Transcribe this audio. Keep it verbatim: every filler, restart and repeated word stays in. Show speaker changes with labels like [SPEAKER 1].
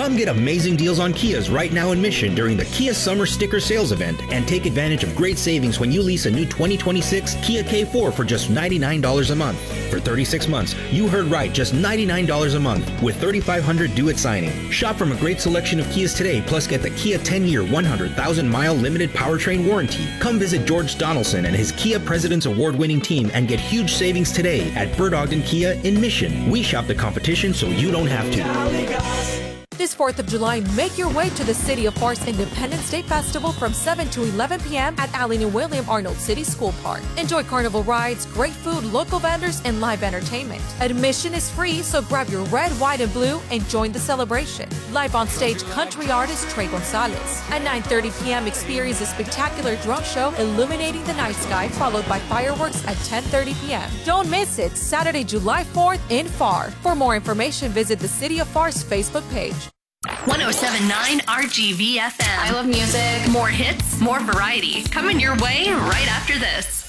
[SPEAKER 1] Come get amazing deals on Kias right now in Mission during the Kia Summer Sticker Sales Event and take advantage of great savings when you lease a new twenty twenty-six Kia K four for just ninety-nine dollars a month. For thirty-six months, you heard right, just ninety-nine dollars a month with thirty-five hundred due at signing. Shop from a great selection of Kias today, plus get the Kia ten-year, one hundred thousand mile limited powertrain warranty. Come visit George Donaldson and his Kia President's Award-winning team and get huge savings today at Bird Ogden Kia in Mission. We shop the competition so you don't have to.
[SPEAKER 2] This fourth of July, make your way to the City of Force Independence Day Festival from seven to eleven p.m. at Allen and William Arnold City School Park. Enjoy carnival rides, great food, local vendors, and live entertainment. Admission is free, so grab your red, white, and blue and join the celebration. Live on stage, country artist Trey Gonzalez. At nine thirty p.m., experience a spectacular drone show illuminating the night sky, followed by fireworks at ten thirty p.m. Don't miss it, Saturday, July fourth in F A R. For more information, visit the City of F A R's Facebook page.
[SPEAKER 3] one oh seven point nine R G V F M.
[SPEAKER 4] I love music.
[SPEAKER 3] More hits, more variety. Coming your way right after this.